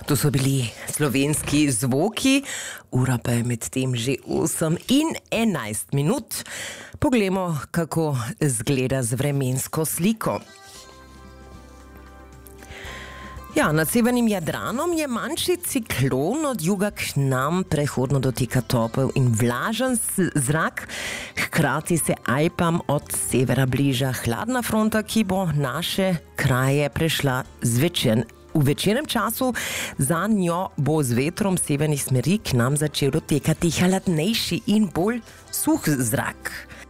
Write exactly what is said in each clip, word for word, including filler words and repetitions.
To so bili slovenski zvoki, ura pa je med tem že osem in enajst minut. Poglejmo, kako zgleda z vremensko sliko. Ja, nad severnim Jadranom je manjši ciklon, od juga k nam prehodno dotika topel in vlažen zrak. Hkrati se Alpam od severa bliža hladna fronta, ki bo naše kraje prešla zvečer. V večernem času za njo bo z vetrom severnih smeri k nam začel dotekati hladnejši in bolj suh zrak.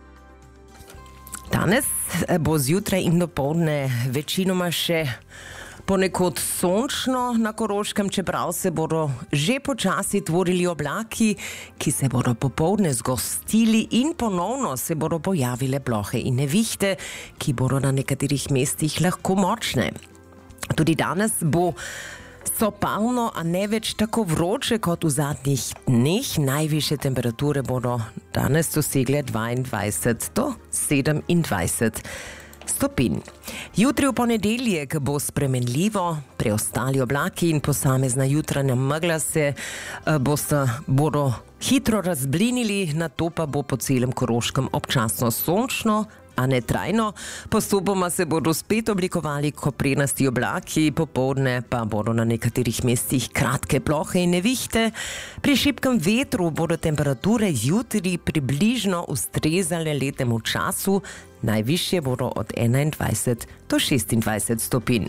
Danes bo zjutraj in dopoldne večinoma še ponekod sončno na Koroškem, čeprav se bodo že počasi tvorili oblaki, ki se bodo popoldne zgostili in ponovno se bodo pojavile plohe in nevihte, ki bodo na nekaterih mestih lahko močne. Tudi danes bo sopalno, a ne več tako vroče kot v zadnjih dneh. Najvišje temperature bodo danes dosegle dvaindvajset do sedemindvajset stopinj. Jutri v ponedeljek bo spremenljivo, preostali oblaki in posamezna jutranja megla se bosta, bodo hitro razblinili, nato pa bo po celem Koroškem občasno sončno, a ne trajno. Postopoma se bodo spet oblikovali koprenasti oblaki, popoldne pa bodo na nekaterih mestih kratke plohe in nevihte. Pri šibkem vetru bodo temperature jutri približno ustrezale letnemu času, najvišje bodo od enaindvajset do šestindvajset stopinj.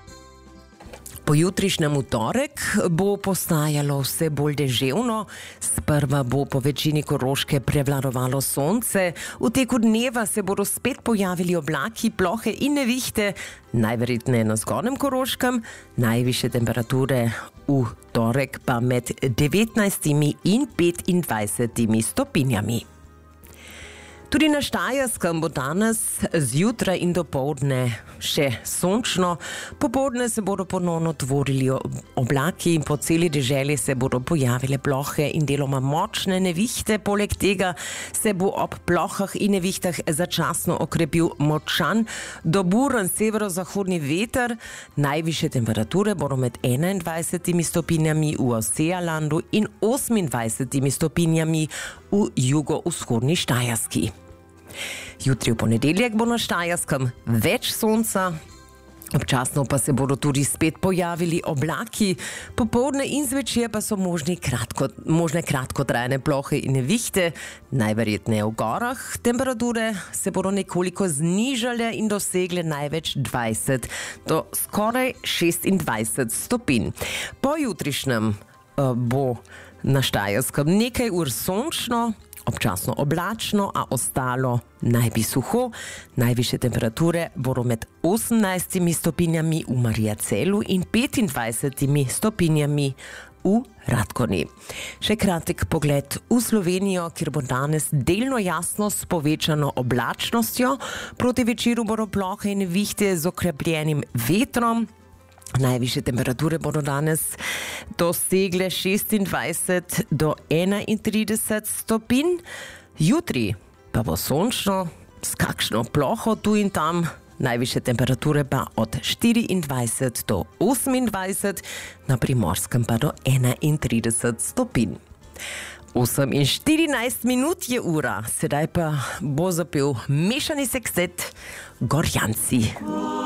Pojutrišnjem torek bo postajalo vse bolj deževno, sprva bo po večini Koroške prevladovalo sonce, v teku dneva se bodo spet pojavili oblaki, plohe in nevihte, najverjetneje na zgornjem Koroškem, najvišje temperature v torek pa med devetnajstimi in petindvajsetimi stopinjami. Tudi na Štajerskem bo danes zjutraj in dopoldne še sončno, popoldne se bodo ponovno tvorili oblaki in po celi deželi se bodo pojavile plohe in deloma močne nevihte. Poleg tega se bo ob plohah in nevihtah začasno okrepil močan do buren severozahodni veter. Najvišje temperature bodo med enaindvajsetimi stopinjami v Osealandu in osemindvajsetimi stopinjami v jugovzhodni Štajerski. Jutri v ponedeljek bo na Štajerskem več sonca, občasno pa se bodo tudi spet pojavili oblaki, popoldne in zvečer pa so možni kratko, možne kratkotrajne plohe in nevihte, najverjetneje v gorah. Temperature se bodo nekoliko znižale in dosegle največ dvajset do skoraj šestindvajset stopinj. Po jutrišnjem uh, bo na Štajerskem nekaj ur sončno, občasno oblačno, a ostalo naj bi suho. Najvišje temperature bodo med osemnajstimi stopinjami v Marjacelu in petindvajsetimi stopinjami v Radgoni. Še kratek pogled v Slovenijo, kjer bo danes delno jasno s povečano oblačnostjo. Proti večeru bodo plohe in nevihte z okrepljenim vetrom. Najvišje temperature bodo danes dosegle šestindvajset do enaintrideset stopinj. Jutri pa bo sončno s kakšno ploho tu in tam. Najvišje temperature pa od štiriindvajset do osemindvajset, na Primorskem pa do enaintrideset stopinj. osem in štirinajst minut je ura, sedaj pa bo zapel mešani sekstet Gorjanci.